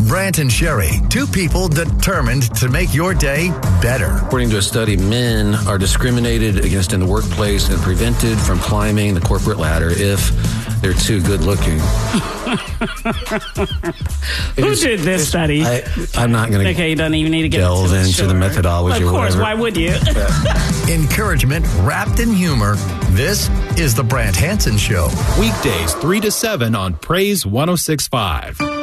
Brant and Sherry, two people determined to make your day better. According to a study, men are discriminated against in the workplace and prevented from climbing the corporate ladder if they're too good looking. Who did this study? I'm not going to you don't even need to delve into the methodology. Of course, or whatever. why would you? Encouragement wrapped in humor. This is the Brant Hansen Show. Weekdays 3 to 7 on Praise 106.5.